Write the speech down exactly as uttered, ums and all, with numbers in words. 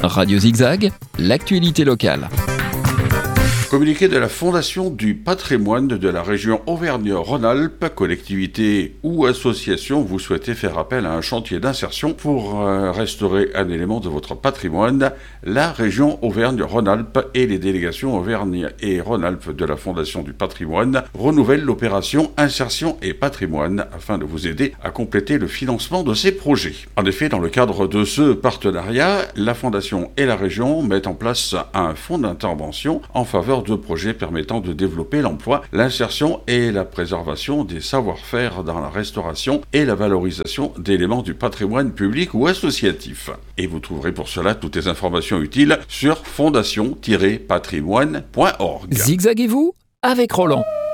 Radio Zigzag, l'actualité locale. Communiqué de la Fondation du patrimoine de la région Auvergne-Rhône-Alpes, collectivité ou association, vous souhaitez faire appel à un chantier d'insertion pour euh, restaurer un élément de votre patrimoine. La région Auvergne-Rhône-Alpes et les délégations Auvergne et Rhône-Alpes de la Fondation du patrimoine renouvellent l'opération Insertion et patrimoine afin de vous aider à compléter le financement de ces projets. En effet, dans le cadre de ce partenariat, la Fondation et la région mettent en place un fonds d'intervention en faveur de projets permettant de développer l'emploi, l'insertion et la préservation des savoir-faire dans la restauration et la valorisation d'éléments du patrimoine public ou associatif. Et vous trouverez pour cela toutes les informations utiles sur fondation tiret patrimoine point org. Zigzaguez-vous avec Roland.